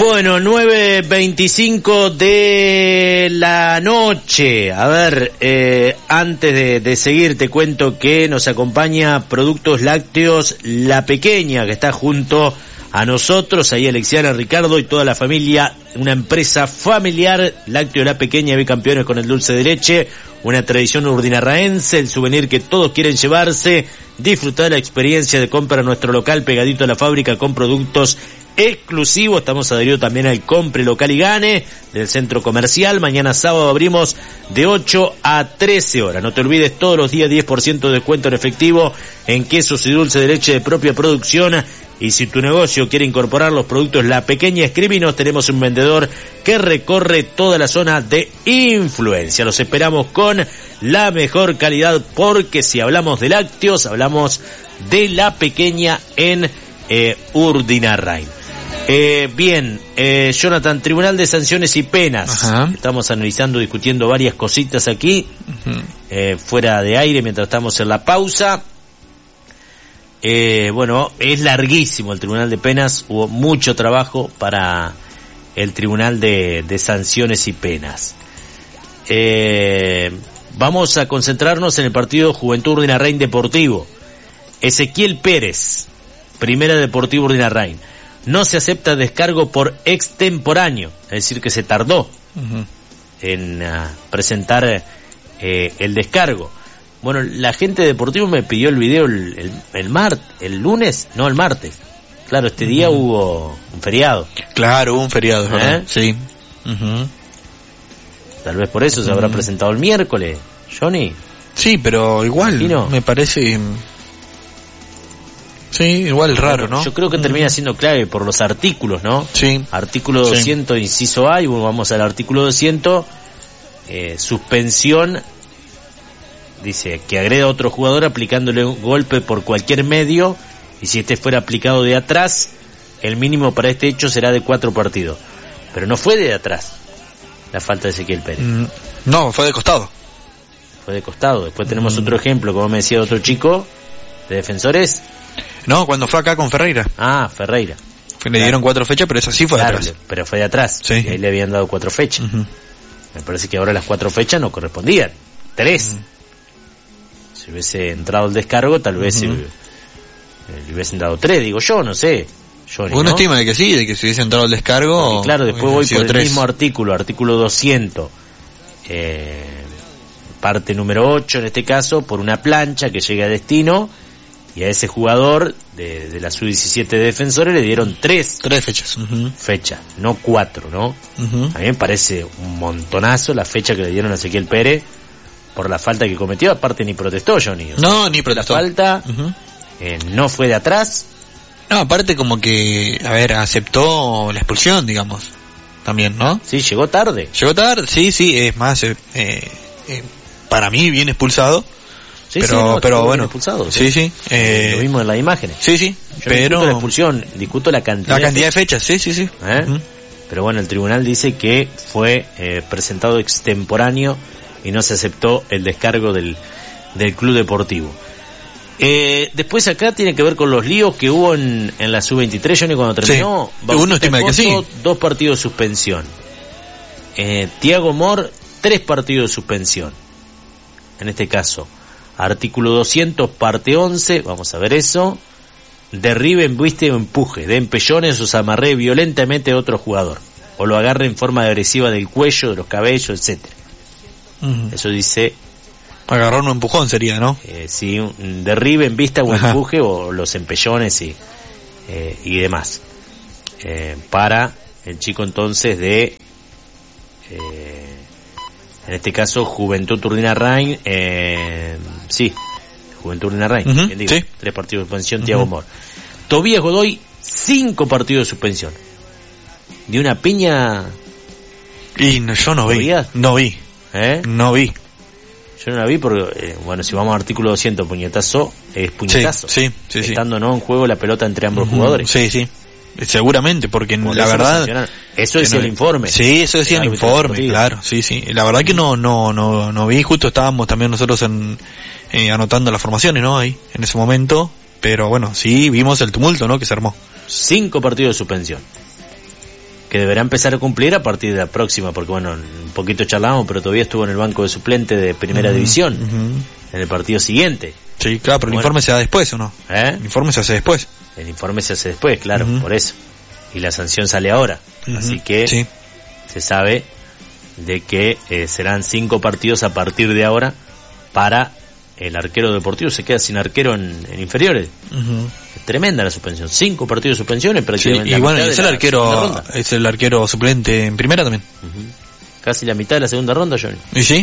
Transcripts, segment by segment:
Bueno, 9:25 de la noche. A ver, antes de seguir te cuento que nos acompaña Productos Lácteos La Pequeña, que está junto a nosotros, ahí Alexiana, Ricardo y toda la familia, una empresa familiar, Lácteo La Pequeña, bicampeones con el dulce de leche, una tradición urdinarraense, el souvenir que todos quieren llevarse, disfrutar de la experiencia de compra en nuestro local pegadito a la fábrica con productos exclusivos. Estamos adheridos también al Compre Local y Gane del centro comercial. Mañana sábado abrimos de 8 a 13 horas. No te olvides, todos los días 10% de descuento en efectivo en quesos y dulce de leche de propia producción. Y si tu negocio quiere incorporar los productos La Pequeña, escríbenos. Tenemos un vendedor que recorre toda la zona de influencia. Los esperamos con la mejor calidad, porque si hablamos de lácteos, hablamos de La Pequeña en Urdinarrain. Bien, Jonathan, Tribunal de Sanciones y Penas. Ajá. Estamos analizando, discutiendo varias cositas aquí, fuera de aire, mientras estamos en la pausa. Bueno, es larguísimo el Tribunal de Penas, hubo mucho trabajo para el Tribunal de Sanciones y Penas. Vamos a concentrarnos en el partido Juventud Urdinarrain Deportivo. Ezequiel Pérez, Primera Deportivo Urdinarrain. No se acepta descargo por extemporáneo, es decir, que se tardó en presentar el descargo. Bueno, la gente de Deportivo me pidió el video el martes. Claro, este día hubo un feriado. Claro, hubo un feriado, ¿verdad? Sí. Tal vez por eso se habrá presentado el miércoles, Johnny. Sí, pero igual, me parece... Sí, igual raro, ¿no? Yo creo que termina siendo clave por los artículos, ¿no? Sí. Artículo 200, inciso A, y bueno, vamos al artículo 200, suspensión, dice que agreda a otro jugador aplicándole un golpe por cualquier medio, y si este fuera aplicado de atrás, el mínimo para este hecho será de 4 partidos. Pero no fue de atrás la falta de Ezequiel Pérez. No, fue de costado. Fue de costado. Después tenemos otro ejemplo, como me decía otro chico, de Defensores. No, cuando fue acá con Ferreira. Ah, Ferreira. Le dieron 4 fechas, pero esa sí fue de atrás. Pero fue de atrás. Sí. Y ahí le habían dado 4 fechas. Me parece que ahora las 4 fechas no correspondían. 3. Si hubiese entrado el descargo, tal vez le hubiesen dado 3, digo yo, no sé. Uno estima de que sí, de que si hubiese entrado el descargo... Y claro, después voy por el mismo artículo 200, parte número 8 en este caso, por una plancha que llega a destino, y a ese jugador de la sub-17 de Defensores le dieron 3 fechas. Fechas, no 4, ¿no? A mí me parece un montonazo la fecha que le dieron a Ezequiel Pérez por la falta que cometió. Aparte ni protestó, Johnny. No, ni protestó. La falta no fue de atrás. No, aparte como que, aceptó la expulsión, digamos, también, ¿no? Sí, llegó tarde, sí, es más, para mí bien expulsado. Sí, pero bueno, expulsado, sí. Lo vimos en las imágenes. Sí, yo pero discuto la expulsión, discuto la cantidad de fechas, sí. Pero bueno, el tribunal dice que fue presentado extemporáneo y no se aceptó el descargo del club deportivo. Después acá tiene que ver con los líos que hubo en la sub-23, Johnny, cuando terminó. Sí. Uno estima que sí. 2 partidos de suspensión. Thiago Mor, 3 partidos de suspensión. En este caso, artículo 200, parte 11, vamos a ver eso. Derribe, embiste o empuje, de empellones o se amarre violentamente a otro jugador, o lo agarre en forma agresiva del cuello, de los cabellos, etcétera. Eso dice... Agarrar un empujón sería, ¿no? Sí, un derribe, embista o empuje, o los empellones y demás. Para el chico entonces de... en este caso, Juventud Urdinarrain, Juventud Urdinarrain, bien digo, sí. 3 partidos de suspensión, Thiago Mor. Tobías Godoy, 5 partidos de suspensión. ¿De una piña? Y yo no vi. No vi. No vi. Yo no la vi porque, si vamos al artículo 200, puñetazo, es puñetazo. Sí. Estando no en juego la pelota entre ambos jugadores. Sí. Seguramente, porque la verdad... Eso decía el informe. Sí, eso decía el informe, claro, sí. La verdad que no vi, justo estábamos también nosotros anotando las formaciones, ¿no? Ahí, en ese momento, pero bueno, sí vimos el tumulto, ¿no? Que se armó. 5 partidos de suspensión. que deberá empezar a cumplir a partir de la próxima, porque bueno, un poquito charlamos, pero todavía estuvo en el banco de suplente de primera división, en el partido siguiente. Sí, claro, pero el informe se da después, ¿o no? El informe se hace después. El informe se hace después, claro, por eso. Y la sanción sale ahora. Así que se sabe de que serán 5 partidos a partir de ahora para el arquero deportivo. Se queda sin arquero en inferiores. Es tremenda la suspensión. 5 partidos de suspensiones prácticamente. Sí, y bueno, es el arquero suplente en primera también. Casi la mitad de la segunda ronda, Johnny. ¿Y sí?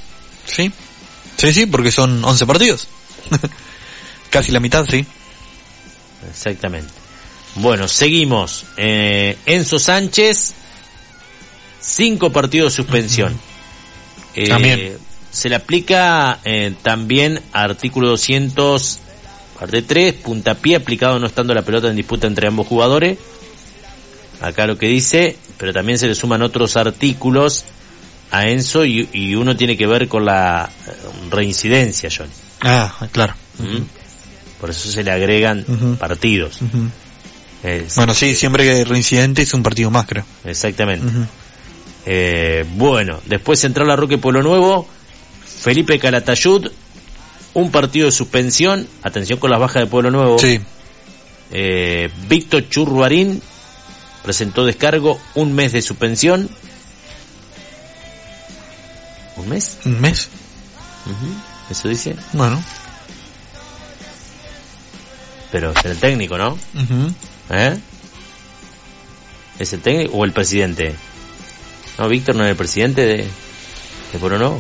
Sí, porque son 11 partidos. Casi la mitad, sí. Exactamente. Bueno, seguimos. Enzo Sánchez, 5 partidos de suspensión. También. Se le aplica también artículo 200, parte 3, puntapié aplicado no estando la pelota en disputa entre ambos jugadores. Acá lo que dice, pero también se le suman otros artículos a Enzo y uno tiene que ver con la reincidencia, John. Claro. Por eso se le agregan partidos. Bueno, sí, siempre que reincidente es un partido más, creo. Exactamente. Bueno, después Central La Roque Pueblo Nuevo, Felipe Calatayud, un partido de suspensión, atención con las bajas de Pueblo Nuevo. Sí. Víctor Churruarín presentó descargo, 1 mes de suspensión. ¿Un mes? ¿Un mes? Eso dice. Bueno. Pero es el técnico, ¿no? ¿Es el técnico o el presidente? No, Víctor no es el presidente de Pueblo Nuevo.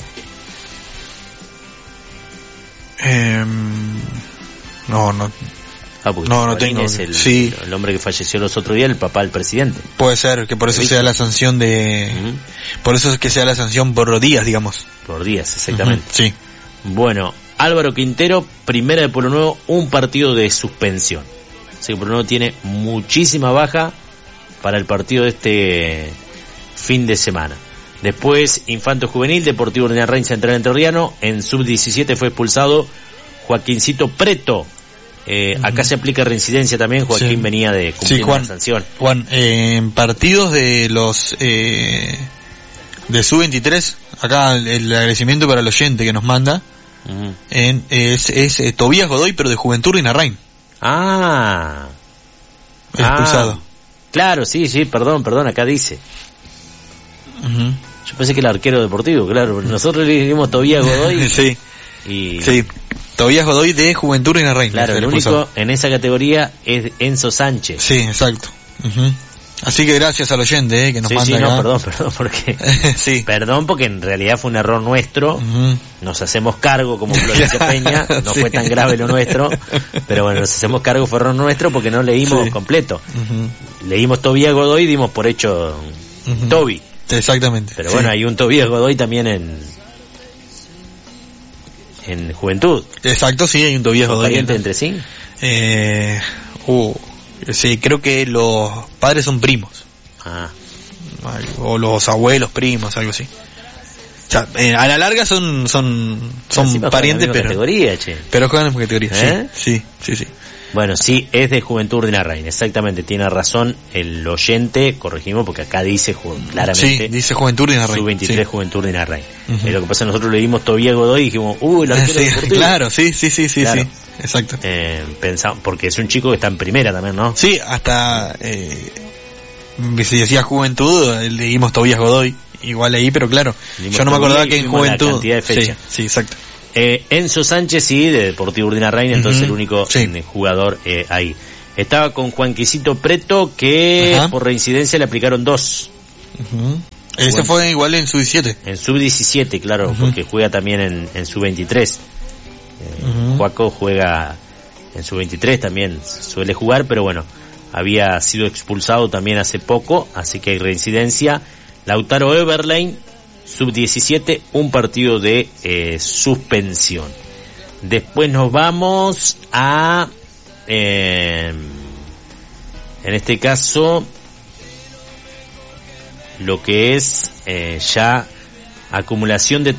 No. No tengo. Es el hombre que falleció los otros días, el papá del presidente. Puede ser que por eso sea la sanción de. Por eso es que sea la sanción por días, digamos. Por días, exactamente. Sí. Bueno, Álvaro Quintero, primera de Pueblo Nuevo, un partido de suspensión. Así que Pueblo Nuevo tiene muchísima baja para el partido de este fin de semana. Después, Infanto Juvenil, Deportivo Urdangarín Central Entrerriano. En sub-17 fue expulsado Joaquincito Preto. Acá se aplica reincidencia también. Joaquín venía de cumplir la sanción. Juan, en partidos de los de sub-23, acá el agradecimiento para el oyente que nos manda, es Tobías Godoy, pero de Juventud Urdangarín. Expulsado. Claro, sí, perdón, acá dice. Yo pensé que era arquero deportivo, claro. Nosotros le dijimos Tobías Godoy. Sí. Tobías Godoy de Juventud Urdangarín. Claro, el único en esa categoría es Enzo Sánchez. Sí, exacto. Así que gracias al oyente que nos manda acá. Perdón, porque perdón porque en realidad fue un error nuestro. Nos hacemos cargo como Florencia Peña, no fue tan grave lo nuestro, pero bueno, nos hacemos cargo, fue error nuestro porque no leímos completo. Leímos Tobías Godoy, dimos por hecho Toby. Exactamente. Pero bueno, hay un Tobías Godoy también en Juventud. Exacto, sí, hay un Tobías Godoy. ¿Parientes entre sí? Sí, creo que los padres son primos. O los abuelos primos, algo así. O sea, a la larga son parientes, pero juegan en categoría. Sí. Bueno, sí, es de Juventud Urdangarín, exactamente, tiene razón el oyente, corregimos porque acá dice claramente. Sí, dice Juventud Urdangarín. Sub-23 Juventud Urdangarín. Lo que pasa, nosotros leímos Tobías Godoy y dijimos, el arquero deportivo. Claro, sí, claro. Sí, exacto. Pensamos, porque es un chico que está en primera también, ¿no? Sí, hasta si decía Juventud, leímos Tobías Godoy, igual ahí, pero claro, yo no me acordaba que en Juventud. La cantidad de fecha. Sí, exacto. Enzo Sánchez, sí, de Deportivo Urdangarín, entonces el único jugador ahí. Estaba con Juanquisito Preto, que por reincidencia le aplicaron 2. Ese fue igual en sub-17. En sub-17, claro, porque juega también en sub-23. Juaco juega en sub-23, también suele jugar, pero bueno, había sido expulsado también hace poco, así que hay reincidencia. Lautaro Eberlein, sub-17, un partido de suspensión. Después nos vamos a en este caso lo que es ya acumulación de